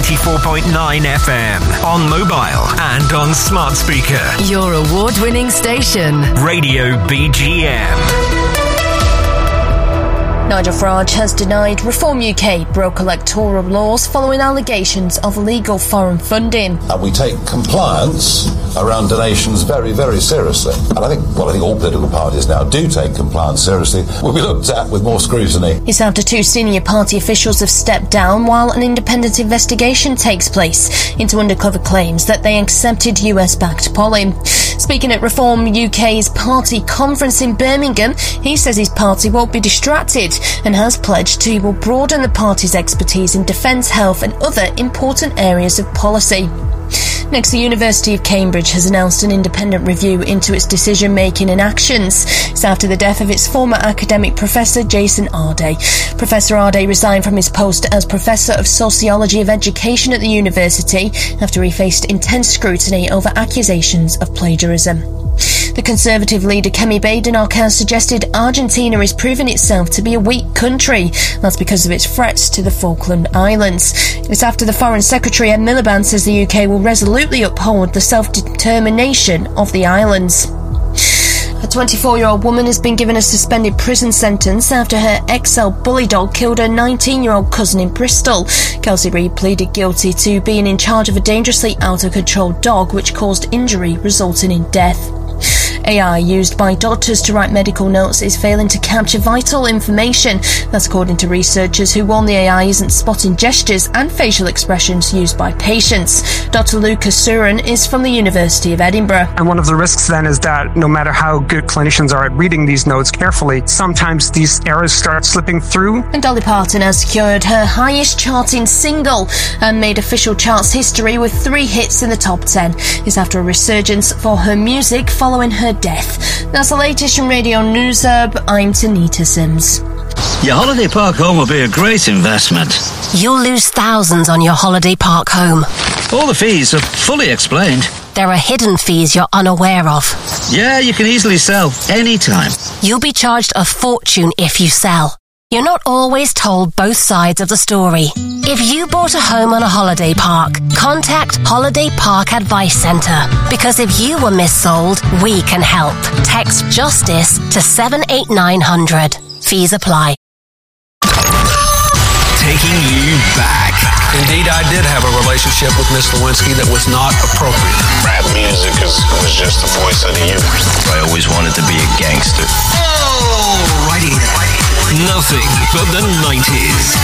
94.9 FM, on mobile and on smart speaker. Your award-winning station. Radio BGM. Nigel Farage has denied Reform UK broke electoral laws following allegations of illegal foreign funding. We take compliance around donations very, very seriously. And I think all political parties now do take compliance seriously. Will be looked at with more scrutiny. It's after two senior party officials have stepped down while an independent investigation takes place into undercover claims that they accepted US-backed polling. Speaking at Reform UK's party conference in Birmingham, he says his party won't be distracted and has pledged he will broaden the party's expertise in defence, health and other important areas of policy. Next, the University of Cambridge has announced an independent review into its decision-making and actions. It's after the death of its former academic professor, Jason Arday. Professor Arday resigned from his post as Professor of Sociology of Education at the university after he faced intense scrutiny over accusations of plagiarism. The Conservative leader Kemi Badenoch has suggested Argentina is proving itself to be a weak country. That's because of its threats to the Falkland Islands. It's after the Foreign Secretary Ed Miliband says the UK will resolutely uphold the self-determination of the islands. A 24-year-old woman has been given a suspended prison sentence after her XL bully dog killed her 19-year-old cousin in Bristol. Kelsey Reid pleaded guilty to being in charge of a dangerously out-of-control dog which caused injury resulting in death. AI used by doctors to write medical notes is failing to capture vital information. That's according to researchers who warn the AI isn't spotting gestures and facial expressions used by patients. Dr. Lucas Surin is from the University of Edinburgh. And one of the risks then is that no matter how good clinicians are at reading these notes carefully, sometimes these errors start slipping through. And Dolly Parton has secured her highest charting single and made official charts history with 3 hits in the top 10. It's after a resurgence for her music following her death. That's the latest from Radio News Hub. I'm Tanita Sims. Your holiday park home will be a great investment. You'll lose thousands on your holiday park home. All the fees are fully explained. There are hidden fees you're unaware of. Yeah, you can easily sell anytime. You'll be charged a fortune if you sell. You're not always told both sides of the story. If you bought a home on a holiday park, contact Holiday Park Advice Centre. Because if you were missold, we can help. Text JUSTICE to 78900. Fees apply. Taking you back. Indeed, I did have a relationship with Miss Lewinsky that was not appropriate. Rap music was just the voice of the youth. I always wanted to be a gangster. Alrighty then. Nothing but the 90s.